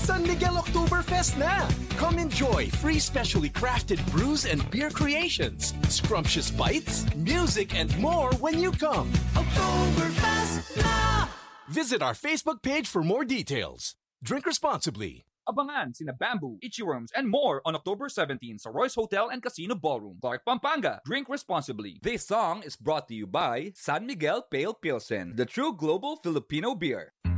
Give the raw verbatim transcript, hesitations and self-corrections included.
San Miguel Oktoberfest na! Come enjoy free specially crafted brews and beer creations, scrumptious bites, music, and more when you come. Oktoberfest na! Visit our Facebook page for more details. Drink responsibly. Abangan sina Bamboo, Ichiworms, and more on October seventeenth sa Royce Hotel and Casino Ballroom, Clark, Pampanga. Drink responsibly. This song is brought to you by San Miguel Pale Pilsen, the true global Filipino beer.